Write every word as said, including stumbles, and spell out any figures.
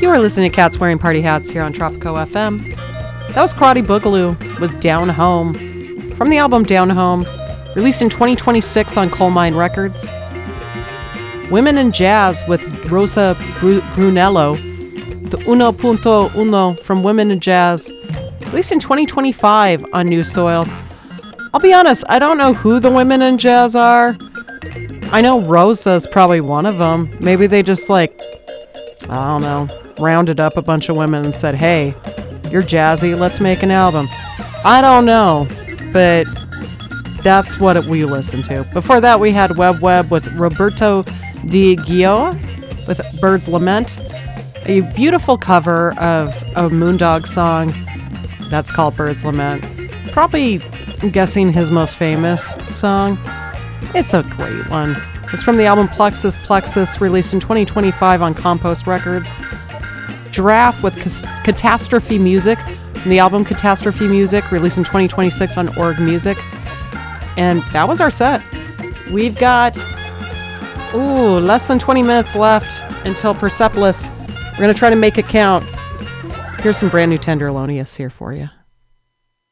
You are listening to Cats Wearing Party Hats here on Tropico F M. That was Karate Boogaloo with Down Home from the album Down Home, released in twenty twenty-six on Coal Mine Records. Women in Jazz with Rosa Bru- Brunello, the Uno Punto Uno from Women in Jazz, released in twenty twenty-five on New Soil. I'll be honest, I don't know who the Women in Jazz are. I know Rosa's probably one of them. Maybe they just like, I don't know, rounded up a bunch of women and said, hey, you're jazzy, let's make an album. I don't know, but that's what we listened to. Before that, we had Web Web with Roberto Di Gio with Bird's Lament, a beautiful cover of a Moondog song that's called Bird's Lament. Probably, I'm guessing, his most famous song. It's a great one. It's from the album Plexus Plexus, released in twenty twenty-five on Compost Records. Giraffe with Cas- Catastrophe Music, from the album Catastrophe Music, released in twenty twenty-six on Org Music. And that was our set. We've got, ooh, less than twenty minutes left until Persepolis. We're going to try to make it count. Here's some brand new Tenderlonius here for you.